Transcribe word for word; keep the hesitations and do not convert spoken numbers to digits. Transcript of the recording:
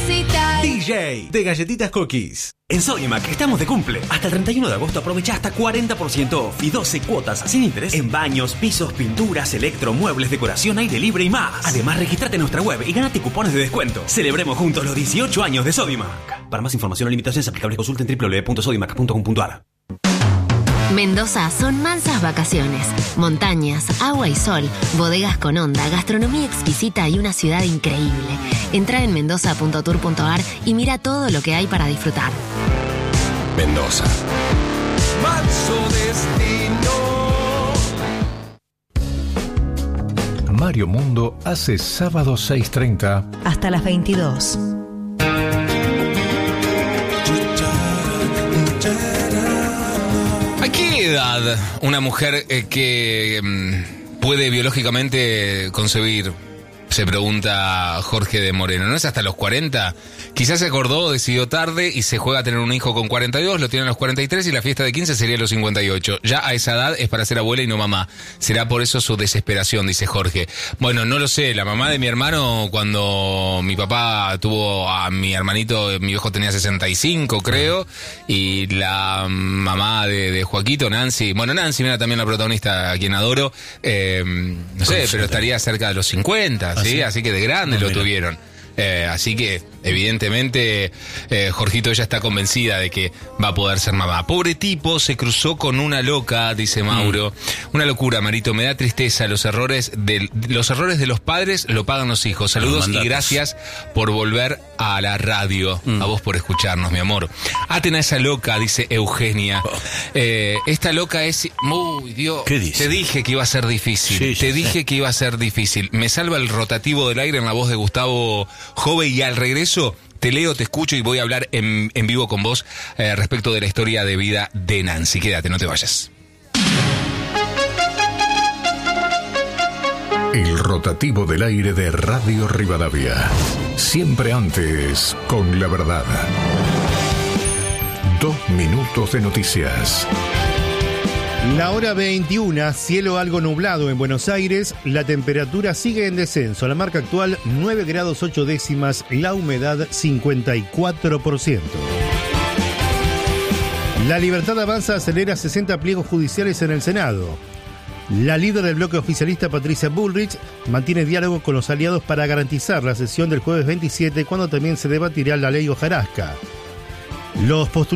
necesitas. D J de Galletitas Cookies. En Sodimac estamos de cumple. Hasta el treinta y uno de agosto aprovecha hasta cuarenta por ciento off y doce cuotas sin interés en baños, pisos, pinturas, electro, muebles, decoración, aire libre y más. Además, registrate en nuestra web y ganate cupones de descuento. Celebremos juntos los dieciocho años de Sodimac. Para más información o limitaciones aplicables consulta en doble u doble u doble u punto sodimac punto com punto a r. Mendoza son mansas vacaciones, montañas, agua y sol, bodegas con onda, gastronomía exquisita y una ciudad increíble. Entra en mendoza punto tour punto a r y mira todo lo que hay para disfrutar. Mendoza. Manso destino. Mario Mundo hace sábado seis treinta hasta las veintidós. ¿A qué edad una mujer eh, que mm, puede biológicamente concebir? Se pregunta Jorge de Moreno. ¿No es hasta los cuarenta? Quizás se acordó, decidió tarde y se juega a tener un hijo con cuarenta y dos, lo tiene a los cuarenta y tres y la fiesta de quince sería a los cincuenta y ocho. Ya a esa edad es para ser abuela y no mamá. Será por eso su desesperación, dice Jorge. Bueno, no lo sé. La mamá de mi hermano, cuando mi papá tuvo a mi hermanito, mi viejo tenía sesenta y cinco, creo, y la mamá de, de Joaquito, Nancy, bueno, Nancy, mira también la protagonista a quien adoro, eh, no sé, pero estaría cerca de los cincuenta, ¿sí? ¿Sí? Así que de grande no, lo mira. tuvieron. Eh, así que, evidentemente, eh, Jorgito ya está convencida de que va a poder ser mamá. Pobre tipo, se cruzó con una loca, dice Mauro. Mm. Una locura, Marito, me da tristeza. Los errores de, los errores de los padres lo pagan los hijos. Saludos y gracias por volver a la radio. Mm. A vos por escucharnos, mi amor. Aten a esa loca, dice Eugenia. Oh. Eh, esta loca es... Uy, Dios. ¿Qué dice? Te dije que iba a ser difícil. Sí, Te dije sé. que iba a ser difícil. Me salva el rotativo del aire en la voz de Gustavo Jove y al regreso te leo, te escucho y voy a hablar en, en vivo con vos eh, respecto de la historia de vida de Nancy. Quédate, no te vayas. El rotativo del aire de Radio Rivadavia. Siempre antes con la verdad. Dos minutos de noticias. La hora veintiuna, cielo algo nublado en Buenos Aires, la temperatura sigue en descenso, la marca actual nueve grados ocho décimas, la humedad cincuenta y cuatro por ciento. La Libertad Avanza acelera sesenta pliegos judiciales en el Senado. La líder del bloque oficialista, Patricia Bullrich, mantiene diálogo con los aliados para garantizar la sesión del jueves veintisiete, cuando también se debatirá la ley hojarasca. Los postulantes